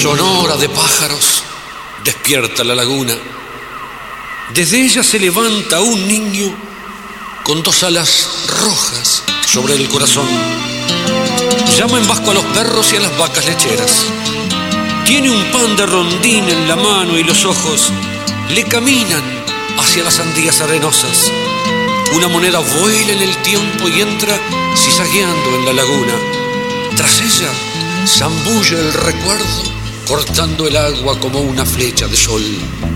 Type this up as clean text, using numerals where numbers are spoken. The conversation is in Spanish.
sonora de pájaros despierta la laguna. Desde ella se levanta un niño con dos alas rojas sobre el corazón. Llama en vasco a los perros y a las vacas lecheras. Tiene un pan de rondín en la mano y los ojos le caminan hacia las sandías arenosas. Una moneda vuela en el tiempo y entra zizagueando en la laguna. Tras ella zambulle el recuerdo, cortando el agua como una flecha de sol.